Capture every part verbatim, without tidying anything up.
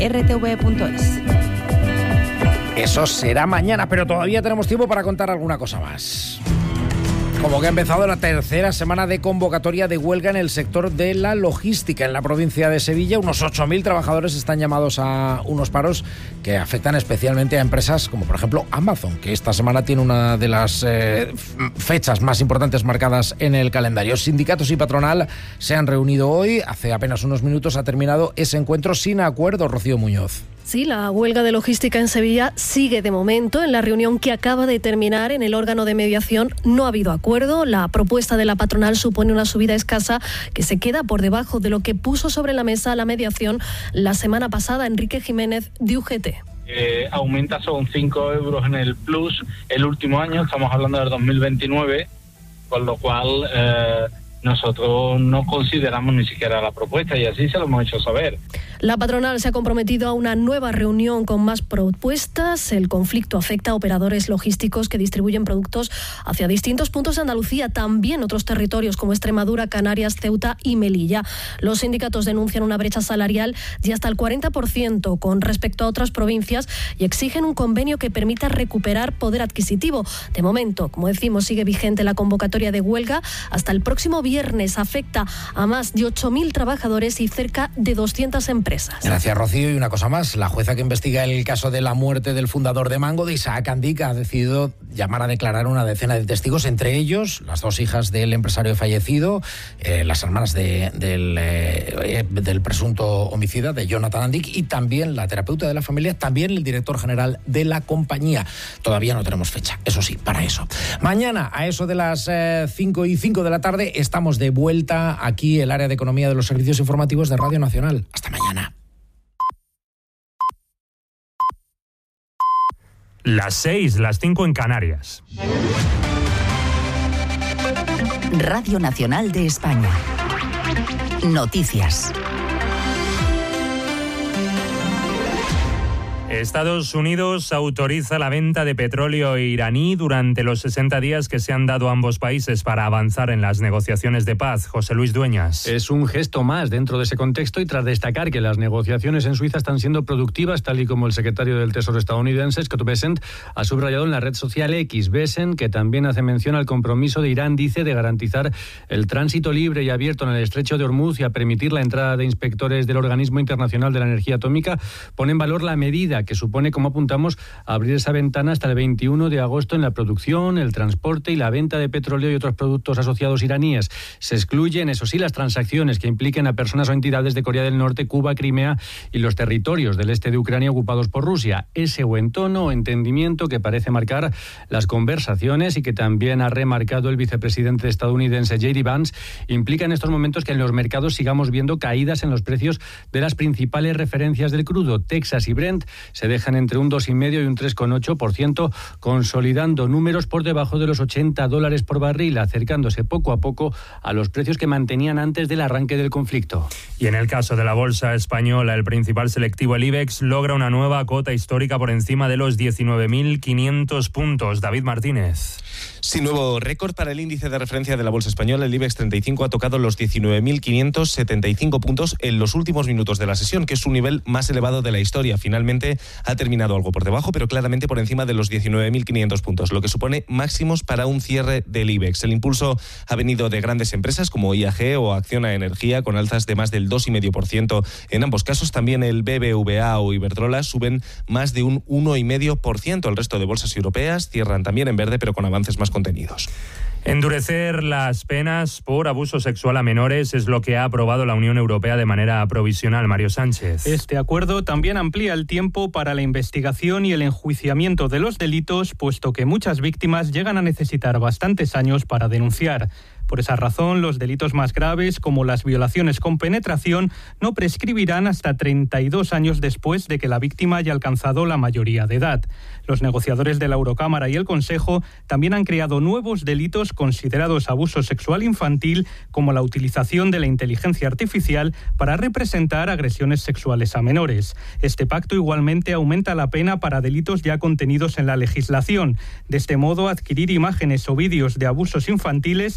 r t v punto es. Eso será mañana, pero todavía tenemos tiempo para contar alguna cosa más. Como que ha empezado la tercera semana de convocatoria de huelga en el sector de la logística en la provincia de Sevilla. Unos ocho mil trabajadores están llamados a unos paros que afectan especialmente a empresas como por ejemplo Amazon, que esta semana tiene una de las eh, fechas más importantes marcadas en el calendario. Sindicatos y patronal se han reunido hoy. Hace apenas unos minutos ha terminado ese encuentro sin acuerdo. Rocío Muñoz. Sí, la huelga de logística en Sevilla sigue de momento. En la reunión que acaba de terminar en el órgano de mediación no ha habido acuerdo. La propuesta de la patronal supone una subida escasa que se queda por debajo de lo que puso sobre la mesa la mediación la semana pasada Enrique Jiménez de U G T. Eh, aumenta son cinco euros en el plus el último año, estamos hablando del dos mil veintinueve, con lo cual eh, nosotros no consideramos ni siquiera la propuesta y así se lo hemos hecho saber. La patronal se ha comprometido a una nueva reunión con más propuestas. El conflicto afecta a operadores logísticos que distribuyen productos hacia distintos puntos de Andalucía, también otros territorios como Extremadura, Canarias, Ceuta y Melilla. Los sindicatos denuncian una brecha salarial de hasta el cuarenta por ciento con respecto a otras provincias y exigen un convenio que permita recuperar poder adquisitivo. De momento, como decimos, sigue vigente la convocatoria de huelga. Hasta el próximo viernes afecta a más de ocho mil trabajadores y cerca de doscientas empresas. Gracias, Rocío. Y una cosa más, la jueza que investiga el caso de la muerte del fundador de Mango, de Isaac Andica, ha decidido llamar a declarar una decena de testigos, entre ellos las dos hijas del empresario fallecido, eh, las hermanas de, del, eh, del presunto homicida de Jonathan Andic y también la terapeuta de la familia, también el director general de la compañía. Todavía no tenemos fecha, eso sí, para eso. Mañana, a eso de las eh, cinco y cinco de la tarde, estamos de vuelta aquí, el área de economía de los servicios informativos de Radio Nacional. Hasta mañana. Las seis, las cinco en Canarias. Radio Nacional de España. Noticias. Estados Unidos autoriza la venta de petróleo iraní durante los sesenta días que se han dado a ambos países para avanzar en las negociaciones de paz. José Luis Dueñas. Es un gesto más dentro de ese contexto y tras destacar que las negociaciones en Suiza están siendo productivas, tal y como el secretario del Tesoro estadounidense, Scott Bessent, ha subrayado en la red social X. Bessent, que también hace mención al compromiso de Irán, dice, de garantizar el tránsito libre y abierto en el estrecho de Hormuz y a permitir la entrada de inspectores del Organismo Internacional de la Energía Atómica, pone en valor la medida que supone, como apuntamos, abrir esa ventana hasta el veintiuno de agosto en la producción, el transporte y la venta de petróleo y otros productos asociados iraníes. Se excluyen, eso sí, las transacciones que impliquen a personas o entidades de Corea del Norte, Cuba, Crimea y los territorios del este de Ucrania ocupados por Rusia. Ese buen tono o entendimiento que parece marcar las conversaciones y que también ha remarcado el vicepresidente estadounidense J D Vance implica en estos momentos que en los mercados sigamos viendo caídas en los precios de las principales referencias del crudo. Texas y Brent se dejan entre un dos coma cinco y un tres coma ocho por ciento, consolidando números por debajo de los ochenta dólares por barril, acercándose poco a poco a los precios que mantenían antes del arranque del conflicto. Y en el caso de la bolsa española, el principal selectivo, el IBEX, logra una nueva cota histórica por encima de los diecinueve mil quinientos puntos. David Martínez. Sí, nuevo récord para el índice de referencia de la bolsa española. El IBEX treinta y cinco ha tocado los diecinueve mil quinientos setenta y cinco puntos en los últimos minutos de la sesión, que es su nivel más elevado de la historia. Finalmente ha terminado algo por debajo, pero claramente por encima de los diecinueve mil quinientos puntos, lo que supone máximos para un cierre del IBEX. El impulso ha venido de grandes empresas como I A G o Acciona Energía, con alzas de más del dos coma cinco por ciento en ambos casos. También el B B V A o Iberdrola suben más de un uno coma cinco por ciento. El resto de bolsas europeas cierran también en verde, pero con avances más contenidos. Endurecer las penas por abuso sexual a menores es lo que ha aprobado la Unión Europea de manera provisional. Mario Sánchez. Este acuerdo también amplía el tiempo para la investigación y el enjuiciamiento de los delitos, puesto que muchas víctimas llegan a necesitar bastantes años para denunciar. Por esa razón, los delitos más graves, como las violaciones con penetración, no prescribirán hasta treinta y dos años después de que la víctima haya alcanzado la mayoría de edad. Los negociadores de la Eurocámara y el Consejo también han creado nuevos delitos considerados abuso sexual infantil, como la utilización de la inteligencia artificial para representar agresiones sexuales a menores. Este pacto igualmente aumenta la pena para delitos ya contenidos en la legislación. De este modo, adquirir imágenes o vídeos de abusos infantiles es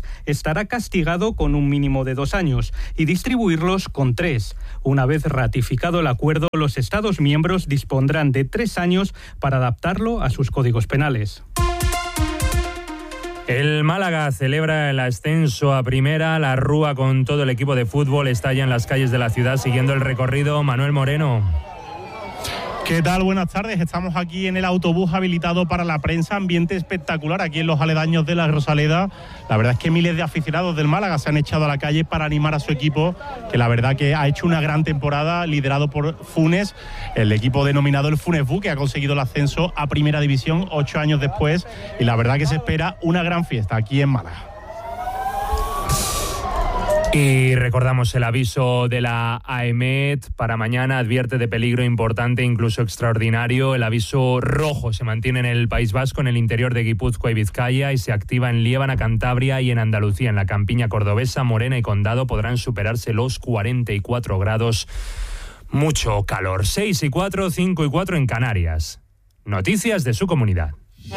estará castigado con un mínimo de dos años y distribuirlos con tres. Una vez ratificado el acuerdo, los Estados miembros dispondrán de tres años para adaptarlo a sus códigos penales. El Málaga celebra el ascenso a primera. La Rúa con todo el equipo de fútbol está ya en las calles de la ciudad siguiendo el recorrido. Manuel Moreno. ¿Qué tal? Buenas tardes. Estamos aquí en el autobús habilitado para la prensa. Ambiente espectacular aquí en los aledaños de la Rosaleda. La verdad es que miles de aficionados del Málaga se han echado a la calle para animar a su equipo, que la verdad que ha hecho una gran temporada, liderado por Funes, el equipo denominado el Funes Bu, que ha conseguido el ascenso a Primera División ocho años después. Y la verdad que se espera una gran fiesta aquí en Málaga. Y recordamos el aviso de la AEMET para mañana, advierte de peligro importante, incluso extraordinario. El aviso rojo se mantiene en el País Vasco, en el interior de Guipúzcoa y Vizcaya, y se activa en Liébana, Cantabria y en Andalucía. En la campiña cordobesa, Morena y Condado podrán superarse los cuarenta y cuatro grados. Mucho calor. seis y cuatro, cinco y cuatro en Canarias. Noticias de su comunidad.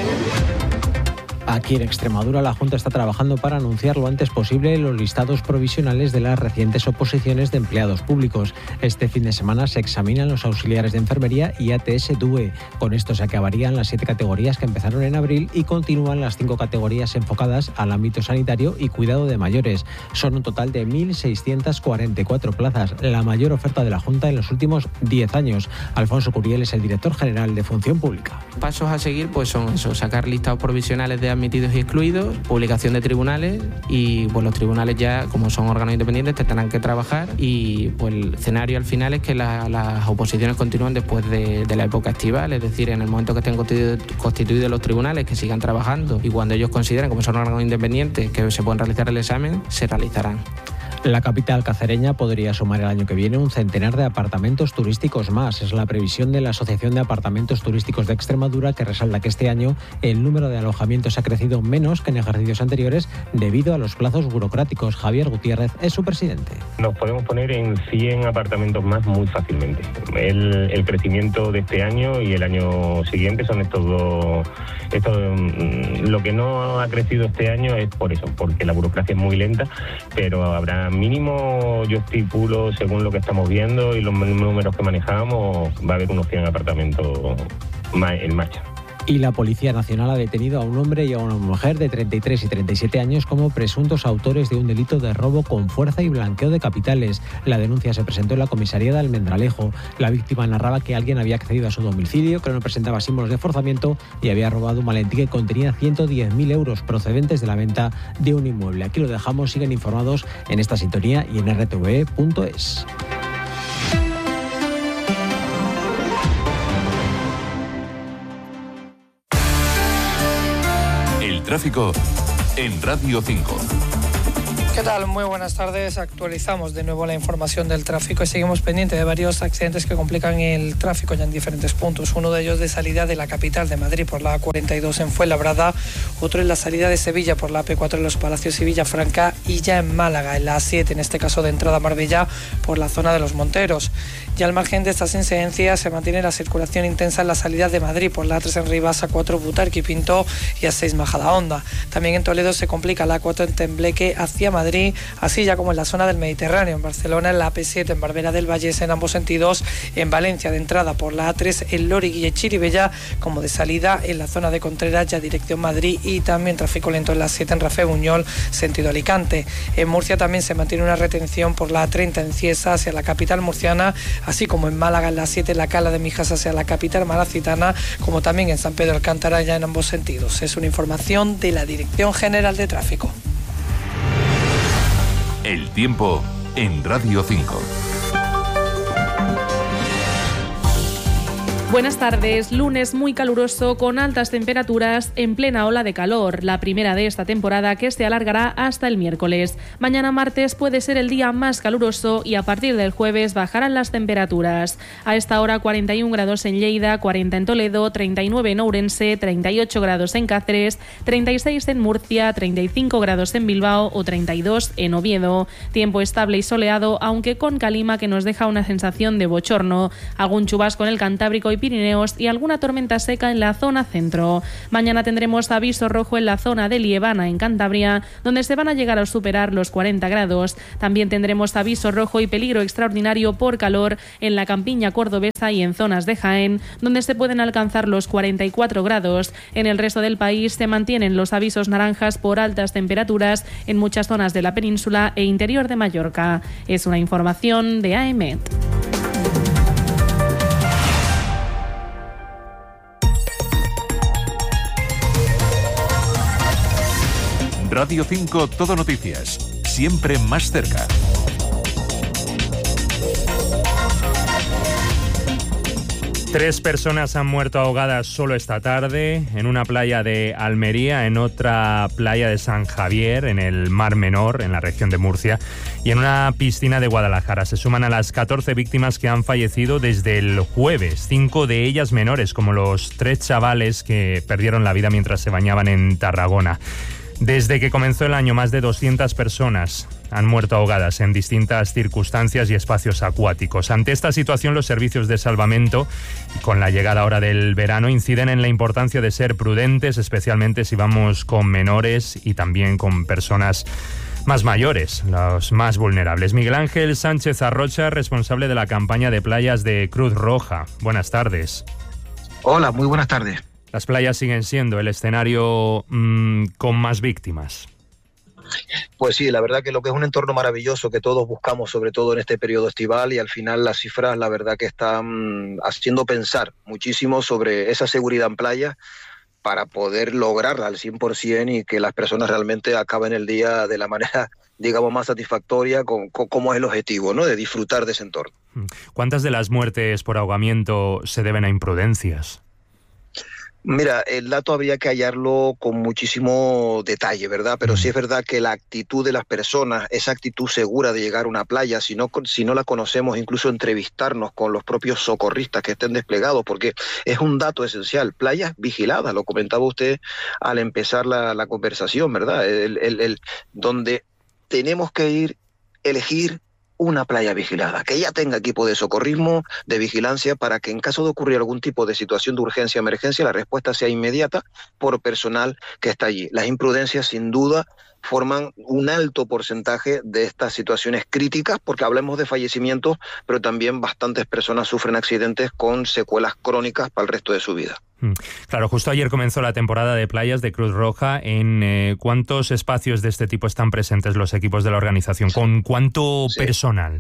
Aquí en Extremadura la Junta está trabajando para anunciar lo antes posible los listados provisionales de las recientes oposiciones de empleados públicos. Este fin de semana se examinan los auxiliares de enfermería y A T S D U E. Con esto se acabarían las siete categorías que empezaron en abril y continúan las cinco categorías enfocadas al ámbito sanitario y cuidado de mayores. Son un total de mil seiscientas cuarenta y cuatro plazas, la mayor oferta de la Junta en los últimos diez años. Alfonso Curiel es el director general de Función Pública. Pasos a seguir pues son eso, sacar listados provisionales de admitidos y excluidos, publicación de tribunales y pues los tribunales ya, como son órganos independientes, tendrán que trabajar y pues el escenario al final es que la, las oposiciones continúen después de, de la época estival, es decir, en el momento que estén constituidos, constituidos los tribunales, que sigan trabajando y cuando ellos consideren, como son órganos independientes, que se pueden realizar el examen, se realizarán. La capital cacereña podría sumar el año que viene un centenar de apartamentos turísticos más. Es la previsión de la Asociación de Apartamentos Turísticos de Extremadura, que resalta que este año el número de alojamientos ha crecido menos que en ejercicios anteriores debido a los plazos burocráticos. Javier Gutiérrez es su presidente. Nos podemos poner en cien apartamentos más muy fácilmente. El, el crecimiento de este año y el año siguiente son estos dos... Esto, lo que no ha crecido este año es por eso, porque la burocracia es muy lenta, pero habrá mínimo, yo estipulo, según lo que estamos viendo y los números que manejamos, va a haber unos cien apartamentos en marcha. Y la Policía Nacional ha detenido a un hombre y a una mujer de treinta y tres y treinta y siete años como presuntos autores de un delito de robo con fuerza y blanqueo de capitales. La denuncia se presentó en la comisaría de Almendralejo. La víctima narraba que alguien había accedido a su domicilio, que no presentaba símbolos de forzamiento y había robado un maletín que contenía ciento diez mil euros procedentes de la venta de un inmueble. Aquí lo dejamos, siguen informados en esta sintonía y en r t v punto es. Tráfico en Radio cinco. ¿Qué tal? Muy buenas tardes. Actualizamos de nuevo la información del tráfico y seguimos pendientes de varios accidentes que complican el tráfico ya en diferentes puntos. Uno de ellos de salida de la capital de Madrid por la A cuarenta y dos en Fuenlabrada, otro en la salida de Sevilla por la A P cuatro en Los Palacios y Villafranca y ya en Málaga, en la A siete, en este caso de entrada a Marbella por la zona de Los Monteros. Ya al margen de estas incidencias se mantiene la circulación intensa en la salida de Madrid por la A tres en Rivas, A cuatro Butarque y Pinto y A seis Majadahonda. También en Toledo se complica la A cuatro en Tembleque hacia Madrid, así ya como en la zona del Mediterráneo, en Barcelona, en la A P siete, en Barbera del Vallés en ambos sentidos, en Valencia de entrada por la A tres, en Loriguilla y Chirivella, como de salida en la zona de Contreras, ya dirección Madrid, y también tráfico lento en la siete en Rafé Buñol, sentido Alicante. En Murcia también se mantiene una retención por la A treinta en Cieza hacia la capital murciana, así como en Málaga en la siete, en la Cala de Mijas hacia la capital malacitana, como también en San Pedro Alcántara, ya en ambos sentidos. Es una información de la Dirección General de Tráfico. El tiempo en Radio cinco. Buenas tardes. Lunes muy caluroso con altas temperaturas en plena ola de calor, la primera de esta temporada que se alargará hasta el miércoles. Mañana martes puede ser el día más caluroso y a partir del jueves bajarán las temperaturas. A esta hora cuarenta y un grados en Lleida, cuarenta en Toledo, treinta y nueve en Ourense, treinta y ocho grados en Cáceres, treinta y seis en Murcia, treinta y cinco grados en Bilbao o treinta y dos en Oviedo. Tiempo estable y soleado, aunque con calima que nos deja una sensación de bochorno. Algún chubasco en el Cantábrico y y Pirineos y alguna tormenta seca en la zona centro. Mañana tendremos aviso rojo en la zona de Liebana, en Cantabria, donde se van a llegar a superar los cuarenta grados. También tendremos aviso rojo y peligro extraordinario por calor en la campiña cordobesa y en zonas de Jaén, donde se pueden alcanzar los cuarenta y cuatro grados. En el resto del país se mantienen los avisos naranjas por altas temperaturas en muchas zonas de la península e interior de Mallorca. Es una información de A E M E T. Radio cinco Todo Noticias, siempre más cerca. Tres personas han muerto ahogadas solo esta tarde, en una playa de Almería, en otra playa de San Javier, en el Mar Menor, en la región de Murcia, y en una piscina de Guadalajara. Se suman a las catorce víctimas que han fallecido desde el jueves, cinco de ellas menores, como los tres chavales que perdieron la vida mientras se bañaban en Tarragona. Desde que comenzó el año, más de doscientas personas han muerto ahogadas en distintas circunstancias y espacios acuáticos. Ante esta situación, los servicios de salvamento, con la llegada ahora del verano, inciden en la importancia de ser prudentes, especialmente si vamos con menores y también con personas más mayores, los más vulnerables. Miguel Ángel Sánchez Arrocha, responsable de la campaña de playas de Cruz Roja. Buenas tardes. Hola, muy buenas tardes. Las playas siguen siendo el escenario mmm, con más víctimas. Pues sí, la verdad que lo que es un entorno maravilloso que todos buscamos, sobre todo en este periodo estival, y al final las cifras, la verdad que están haciendo pensar muchísimo sobre esa seguridad en playa para poder lograrla al cien por ciento y que las personas realmente acaben el día de la manera, digamos, más satisfactoria, con, con, como es el objetivo, ¿no?, de disfrutar de ese entorno. ¿Cuántas de las muertes por ahogamiento se deben a imprudencias? Mira, el dato habría que hallarlo con muchísimo detalle, ¿verdad? Pero sí es verdad que la actitud de las personas, esa actitud segura de llegar a una playa, si no, si no la conocemos, incluso entrevistarnos con los propios socorristas que estén desplegados, porque es un dato esencial. Playas vigiladas, lo comentaba usted al empezar la, la conversación, ¿verdad? El, el, el, donde tenemos que ir, elegir una playa vigilada, que ya tenga equipo de socorrismo, de vigilancia, para que en caso de ocurrir algún tipo de situación de urgencia o emergencia, la respuesta sea inmediata por personal que está allí. Las imprudencias, sin duda, forman un alto porcentaje de estas situaciones críticas, porque hablemos de fallecimientos, pero también bastantes personas sufren accidentes con secuelas crónicas para el resto de su vida. Claro, justo ayer comenzó la temporada de playas de Cruz Roja. ¿En eh, cuántos espacios de este tipo están presentes los equipos de la organización? ¿Con cuánto sí. personal?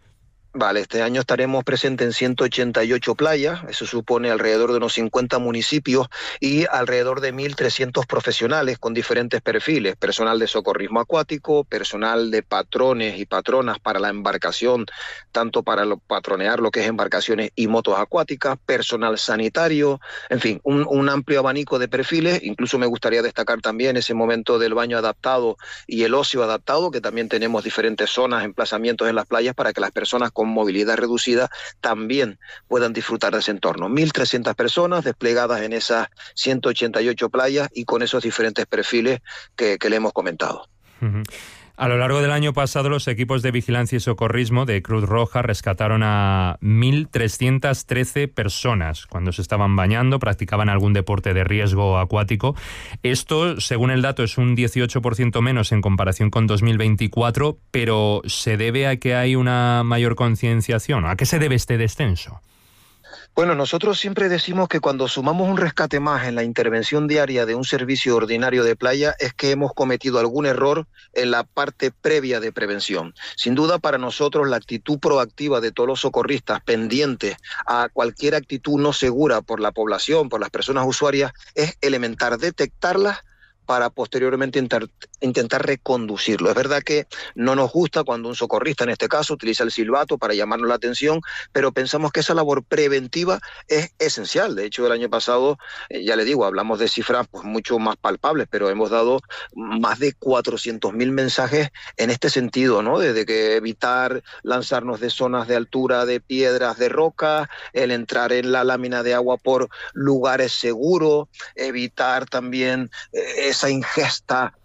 Vale, este año estaremos presentes en ciento ochenta y ocho playas, eso supone alrededor de unos cincuenta municipios y alrededor de mil trescientos profesionales con diferentes perfiles, personal de socorrismo acuático, personal de patrones y patronas para la embarcación, tanto para lo, patronear lo que es embarcaciones y motos acuáticas, personal sanitario, en fin, un, un amplio abanico de perfiles. Incluso me gustaría destacar también ese momento del baño adaptado y el ocio adaptado, que también tenemos diferentes zonas, emplazamientos en las playas para que las personas con movilidad reducida también puedan disfrutar de ese entorno. mil trescientas personas desplegadas en esas ciento ochenta y ocho playas y con esos diferentes perfiles que, que le hemos comentado. Uh-huh. A lo largo del año pasado, los equipos de vigilancia y socorrismo de Cruz Roja rescataron a mil trescientas trece personas cuando se estaban bañando, practicaban algún deporte de riesgo acuático. Esto, según el dato, es un dieciocho por ciento menos en comparación con dos mil veinticuatro, pero ¿se debe a que hay una mayor concienciación? ¿A qué se debe este descenso? Bueno, nosotros siempre decimos que cuando sumamos un rescate más en la intervención diaria de un servicio ordinario de playa es que hemos cometido algún error en la parte previa de prevención. Sin duda, para nosotros la actitud proactiva de todos los socorristas pendientes a cualquier actitud no segura por la población, por las personas usuarias, es elemental detectarlas para posteriormente intentar, intentar reconducirlo. Es verdad que no nos gusta cuando un socorrista, en este caso, utiliza el silbato para llamarnos la atención, pero pensamos que esa labor preventiva es esencial. De hecho, el año pasado, eh, ya le digo, hablamos de cifras pues mucho más palpables, pero hemos dado más de cuatrocientos mil mensajes en este sentido, ¿no? Desde que evitar lanzarnos de zonas de altura, de piedras, de rocas, el entrar en la lámina de agua por lugares seguros, evitar también eh, esa ingesta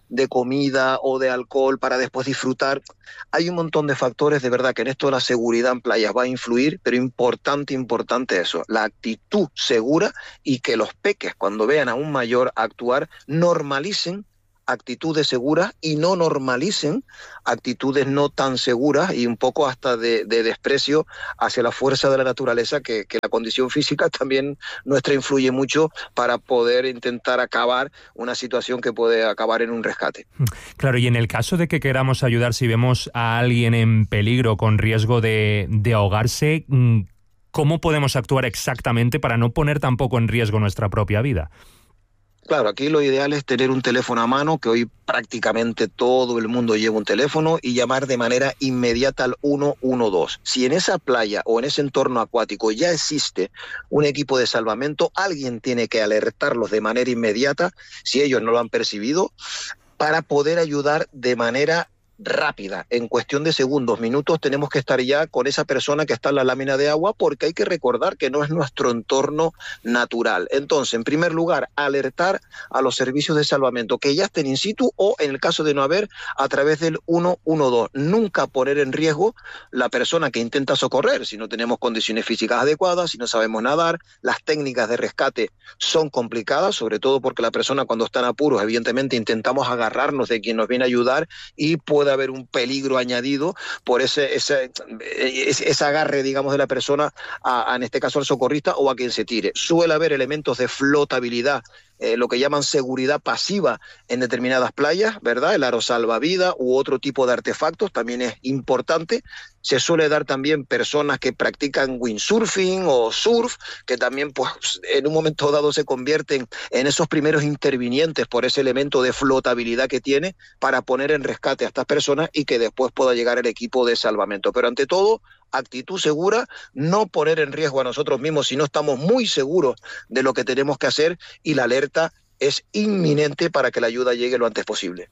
de comida o de alcohol para después disfrutar. Hay un montón de factores, de verdad, que en esto la seguridad en playas va a influir, pero importante, importante eso, la actitud segura y que los peques, cuando vean a un mayor actuar, normalicen actitudes seguras y no normalicen actitudes no tan seguras y un poco hasta de, de desprecio hacia la fuerza de la naturaleza, que, que la condición física también nuestra influye mucho para poder intentar acabar una situación que puede acabar en un rescate. Claro, y en el caso de que queramos ayudar, si vemos a alguien en peligro con riesgo de, de ahogarse, ¿cómo podemos actuar exactamente para no poner tampoco en riesgo nuestra propia vida? Claro, aquí lo ideal es tener un teléfono a mano, que hoy prácticamente todo el mundo lleva un teléfono, y llamar de manera inmediata al uno uno dos. Si en esa playa o en ese entorno acuático ya existe un equipo de salvamento, alguien tiene que alertarlos de manera inmediata, si ellos no lo han percibido, para poder ayudar de manera rápida. En cuestión de segundos, minutos, tenemos que estar ya con esa persona que está en la lámina de agua, porque hay que recordar que no es nuestro entorno natural. Entonces, en primer lugar, alertar a los servicios de salvamento que ya estén in situ, o en el caso de no haber, a través del uno uno dos. Nunca poner en riesgo la persona que intenta socorrer, si no tenemos condiciones físicas adecuadas, si no sabemos nadar. Las técnicas de rescate son complicadas, sobre todo porque la persona, cuando está en apuros, evidentemente intentamos agarrarnos de quien nos viene a ayudar, y puede haber un peligro añadido por ese, ese, ese, ese agarre, digamos, de la persona a, a, en este caso, al socorrista o a quien se tire. Suele haber elementos de flotabilidad, eh, lo que llaman seguridad pasiva en determinadas playas, ¿verdad? El aro salvavidas u otro tipo de artefactos también es importante. Se suele dar también personas que practican windsurfing o surf, que también, pues, en un momento dado se convierten en esos primeros intervinientes por ese elemento de flotabilidad que tiene, para poner en rescate a estas personas y que después pueda llegar el equipo de salvamento. Pero ante todo, actitud segura, no poner en riesgo a nosotros mismos si no estamos muy seguros de lo que tenemos que hacer, y la alerta es inminente para que la ayuda llegue lo antes posible.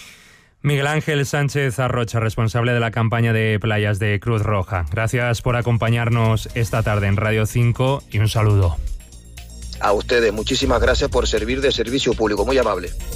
Miguel Ángel Sánchez Arrocha, responsable de la campaña de playas de Cruz Roja. Gracias por acompañarnos esta tarde en Radio cinco y un saludo. A ustedes, muchísimas gracias por servir de servicio público, muy amable.